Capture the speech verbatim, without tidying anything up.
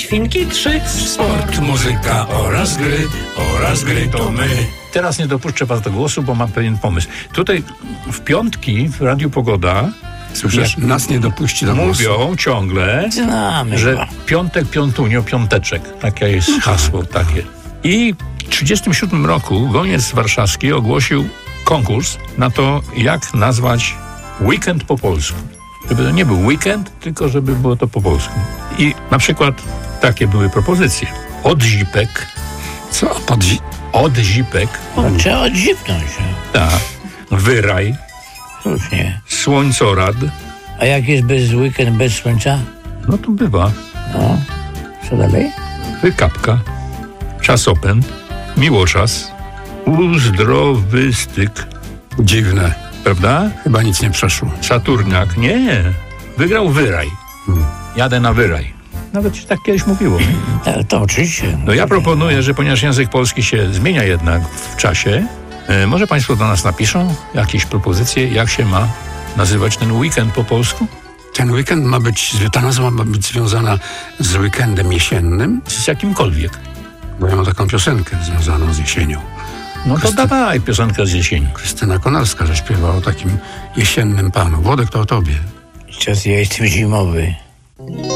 świnki trzy. Sport, muzyka oraz gry, oraz gry to my. Teraz nie dopuszczę was do głosu, bo mam pewien pomysł. Tutaj w piątki w Radiu Pogoda Słyszysz, nas nie dopuści do głosu. mówią ciągle, Znamy że go. piątek, piątunio, piąteczek. Takie jest hasło, takie. I w trzydziestym siódmym roku Goniec Warszawski ogłosił konkurs na to, jak nazwać weekend po polsku. Żeby to nie był weekend, tylko żeby było to po polsku. I na przykład takie były propozycje. Odzipek, Co? Podzi... odzipek, O, trzeba odzipnąć. tak, wyraj, Słusznie. słońcorad, A jak jest bez weekend, bez słońca? no to bywa, No. Co dalej? wykapka, czasopęd, miłoczas, uzdrowystyk, Dziwne. prawda? Chyba nic nie przeszło. Saturniak, nie, wygrał wyraj. Jadę na wyraj. Nawet się tak kiedyś mówiło. To, to oczywiście. No ja proponuję, że ponieważ język polski się zmienia jednak w czasie, e, może państwo do nas napiszą jakieś propozycje, jak się ma nazywać ten weekend po polsku? Ten weekend ma być, ta nazwa ma być związana z weekendem jesiennym, Z jakimkolwiek. bo ja mam taką piosenkę związaną z jesienią. No to Krysty- dawaj piosenkę z jesieni. Krystyna Konarska, że śpiewa o takim jesiennym panu. Włodek, to o tobie. Czas ja jestem zimowy.